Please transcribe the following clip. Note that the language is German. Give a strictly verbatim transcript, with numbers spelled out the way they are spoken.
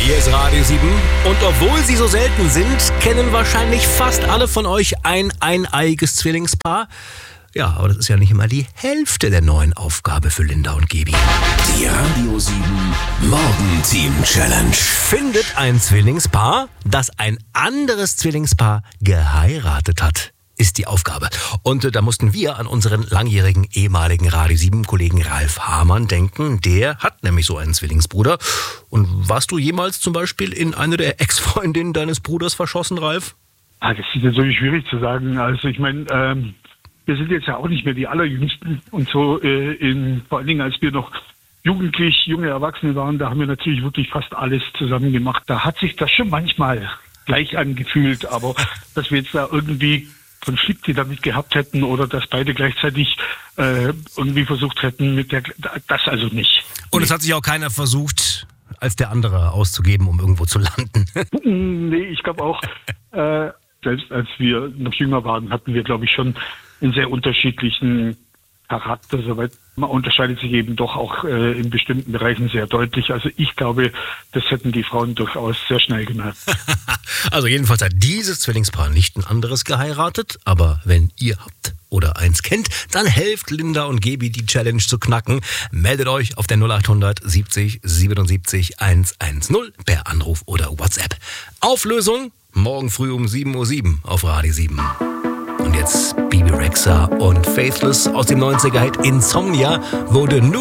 Hier ist Radio sieben und obwohl sie so selten sind, kennen wahrscheinlich fast alle von euch ein eineiiges Zwillingspaar. Ja, aber das ist ja nicht immer die Hälfte der neuen Aufgabe für Linda und Gaby. Die Radio sieben Morgenteam Challenge. Findet ein Zwillingspaar, das ein anderes Zwillingspaar geheiratet hat, ist die Aufgabe. Und äh, da mussten wir an unseren langjährigen ehemaligen Radio sieben Kollegen Ralf Hamann denken. Der hat nämlich so einen Zwillingsbruder. Und warst du jemals zum Beispiel in eine der Ex-Freundinnen deines Bruders verschossen, Ralf? Ah, das ist natürlich schwierig zu sagen. Also ich meine, ähm, wir sind jetzt ja auch nicht mehr die Allerjüngsten. Und so äh, in, vor allen Dingen, als wir noch jugendlich, junge Erwachsene waren, da haben wir natürlich wirklich fast alles zusammen gemacht. Da hat sich das schon manchmal gleich angefühlt. Aber dass wir jetzt da irgendwie Konflikte damit gehabt hätten oder dass beide gleichzeitig äh, irgendwie versucht hätten, mit der, das also nicht. Und es hat sich auch keiner versucht, als der andere auszugeben, um irgendwo zu landen. Nee, ich glaube auch, äh, selbst als wir noch jünger waren, hatten wir, glaube ich, schon einen sehr unterschiedlichen Charakter. Soweit man unterscheidet sich eben doch auch äh, in bestimmten Bereichen sehr deutlich. Also ich glaube, das hätten die Frauen durchaus sehr schnell gemerkt. Also jedenfalls hat dieses Zwillingspaar nicht ein anderes geheiratet, aber wenn ihr habt oder eins kennt, dann helft Linda und Gaby die Challenge zu knacken. Meldet euch auf der null acht hundert siebzig siebenundsiebzig hundertzehn per Anruf oder WhatsApp. Auflösung morgen früh um sieben Uhr sieben auf Radio sieben. Und jetzt Bebe Rexha und Faithless aus dem neunziger-Hit Insomnia wurde nur